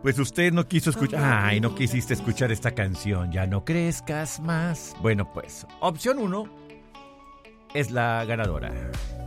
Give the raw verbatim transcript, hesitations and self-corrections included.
Pues usted no quiso escuchar. Ay, no quisiste escuchar esta canción. Ya no crezcas más. Bueno, pues, opción uno es la ganadora.